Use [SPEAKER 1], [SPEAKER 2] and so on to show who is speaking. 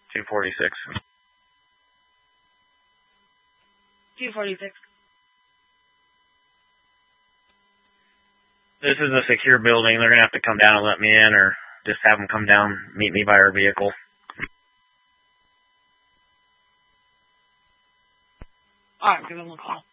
[SPEAKER 1] 246.
[SPEAKER 2] 246.
[SPEAKER 1] This is a secure building. They're going to have to come down and let me in, or just have them come down, meet me by our vehicle.
[SPEAKER 2] Alright, give them a call.